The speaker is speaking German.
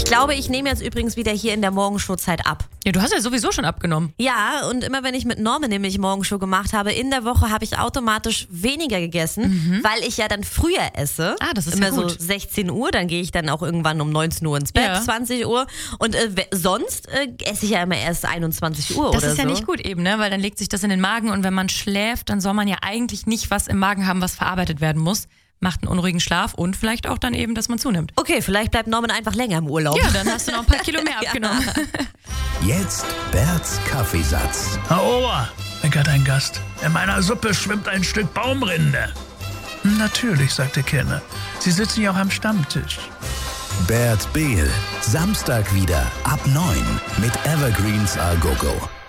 Ich glaube, ich nehme jetzt übrigens wieder hier in der Morgenshowzeit ab. Ja, du hast ja sowieso schon abgenommen. Ja, und immer wenn ich mit Norman nämlich Morgenshow gemacht habe, in der Woche habe ich automatisch weniger gegessen, weil ich ja dann früher esse. Ah, das ist immer ja gut. so 16 Uhr, dann gehe ich dann auch irgendwann um 19 Uhr ins Bett, Ja. 20 Uhr. Und sonst esse ich ja immer erst 21 Uhr Das oder ist ja so. nicht gut eben, ne? Weil dann legt sich das in den Magen und wenn man schläft, dann soll man ja eigentlich nicht was im Magen haben, was verarbeitet werden muss. Macht einen unruhigen Schlaf und vielleicht auch dann eben, dass man zunimmt. Okay, vielleicht bleibt Norman einfach länger im Urlaub. Ja, dann hast du noch ein paar Kilo mehr abgenommen. Jetzt Berts Kaffeesatz. Herr Ober, meckert ein Gast, in meiner Suppe schwimmt ein Stück Baumrinde. Natürlich, sagte Kenne. Sie sitzen ja auch am Stammtisch. Bert Behl, Samstag wieder ab 9 mit Evergreens A Go Go.